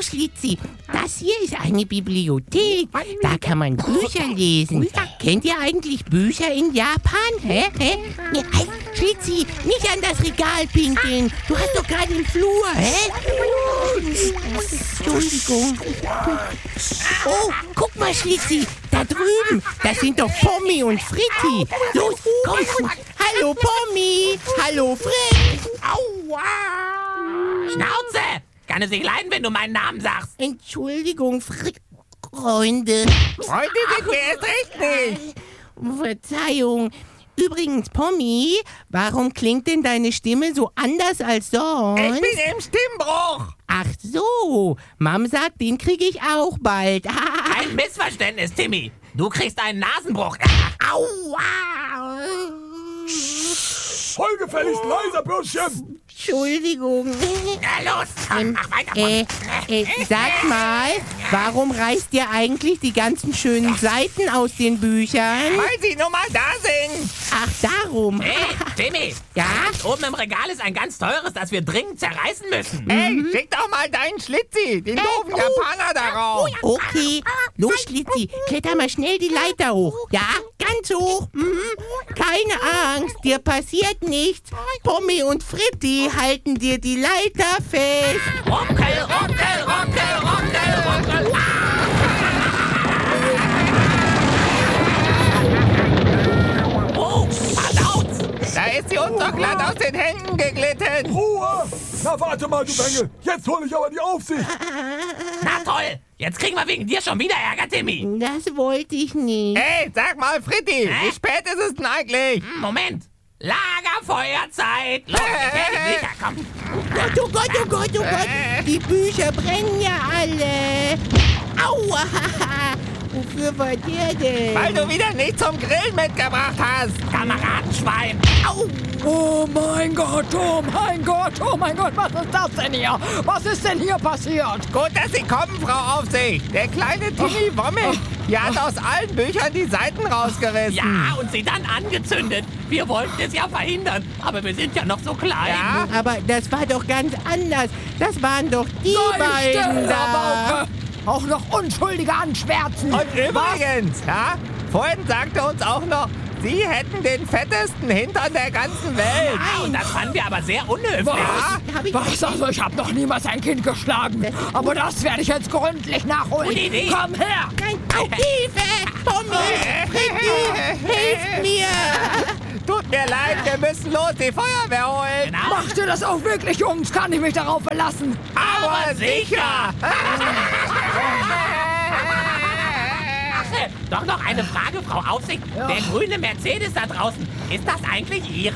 Schlitzi, das hier ist eine Bibliothek. Da kann man Bücher lesen. Kennt ihr eigentlich Bücher in Japan? Hä? Nee, halt, Schlitzi, nicht an das Regal pinkeln. Du hast doch gerade im Flur, hä? Entschuldigung. Oh, guck mal, Schlitzi, da drüben. Das sind doch Pommi und Fritti. Los, komm. Hallo, Pommi. Hallo, Fritt. Aua! Schnauze! Kann es nicht leiden, wenn du meinen Namen sagst. Entschuldigung, Freunde. Freunde sind wir erst recht nicht. Verzeihung. Übrigens, Pommi, warum klingt denn deine Stimme so anders als sonst? Ich bin im Stimmbruch. Ach so, Mom sagt, den kriege ich auch bald. Ein Missverständnis, Timmy. Du kriegst einen Nasenbruch. Aua! Voll gefälligst leiser, Bürschchen! Entschuldigung. Na los, mach weiter. Sag mal, warum reißt ihr eigentlich die ganzen schönen Seiten aus den Büchern? Weil sie nun mal da sind. Ach, darum. Hey, Timmy. Ja? Oben im Regal ist ein ganz teures, das wir dringend zerreißen müssen. Ey, schick doch mal deinen Schlitzi, den doofen Japaner darauf. Okay, los Schlitzi, kletter mal schnell die Leiter hoch. Ja, ganz hoch. Keine Angst, dir passiert nichts. Pommi und Fritti halten dir die Leiter fest. Ruckel, ruckel, ruckel, ruckel, ruckel. Oh, verdaut. Da ist sie uns doch glatt aus den Händen geglitten. Ruhe! Na warte mal, du Bengel! Jetzt hol ich aber die Aufsicht! Na toll. Jetzt kriegen wir wegen dir schon wieder Ärger, Timmy. Das wollte ich nicht. Ey, sag mal, Fritti, wie spät ist es denn eigentlich? Moment. Lagerfeuerzeit. Los, ich sicher, komm. Oh Gott, oh Gott, oh Gott. Die Bücher brennen ja alle. Aua. Wofür war der denn? Weil du wieder nicht zum Grillen mitgebracht hast. Kameradenschwein. Au. Oh mein Gott, was ist das denn hier? Was ist denn hier passiert? Gut, dass Sie kommen, Frau Aufsicht. Der kleine Timmy Wommel, der hat aus allen Büchern die Seiten rausgerissen. Ja, und sie dann angezündet. Wir wollten es ja verhindern, aber wir sind ja noch so klein. Ja? Aber das war doch ganz anders. Das waren doch die beiden da. Auch noch Unschuldige anschwärzen. Und übrigens, ja, vorhin sagte uns auch noch, Sie hätten den fettesten Hintern der ganzen Welt. Ah, und das fanden wir aber sehr unhöflich. Was? Also ich habe noch niemals ein Kind geschlagen. Aber das werde ich jetzt gründlich nachholen. Gute Idee. Komm her! Nein, au, Hilfe! Pommi, Fritti, hilft mir! Tut mir leid, wir müssen los die Feuerwehr holen. Genau. Macht ihr das auch wirklich, Jungs? Kann ich mich darauf verlassen? Aber sicher. Doch noch eine Frage, Frau Aufsicht. Der grüne Mercedes da draußen, ist das eigentlich Ihre?